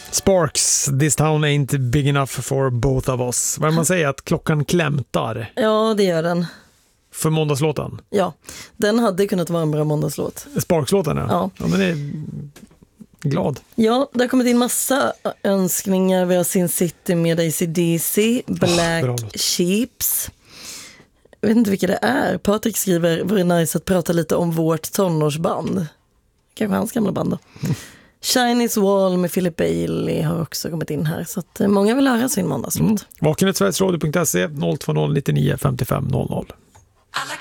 Sparks, This Town Ain't Big Enough for Both of Us. Vad man säger, att klockan klämtar. Ja, det gör den. För måndagslåten? Ja, den hade kunnat vara en bra måndagslåt. Sparks-låten, ja. Ja, men det är glad. Ja, det har kommit in massa önskningar. Vi har Sin City med AC/DC, Black Sheeps. Jag vet inte vilka det är. Patrik skriver, var det nice att prata lite om vårt tonårsband. Kanske hans gamla band då. Chinese Wall med Philip Bailey har också kommit in här. Så att många vill höra sin måndagslåt. Vakenhetsverigesradio.se 020 99 55 00.